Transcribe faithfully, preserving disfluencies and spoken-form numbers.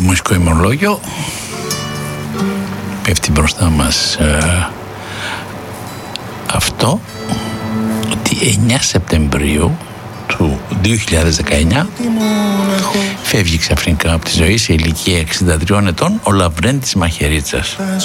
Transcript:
μουσικό ημερολόγιο. Πέφτει μπροστά μας ε, αυτό, ότι εννιά Σεπτεμβρίου του δύο χιλιάδες δεκαεννιά φεύγει ξαφνικά από τη ζωή σε ηλικία εξήντα τριών ετών ο Λαβρέντης Μαχαιρίτσας.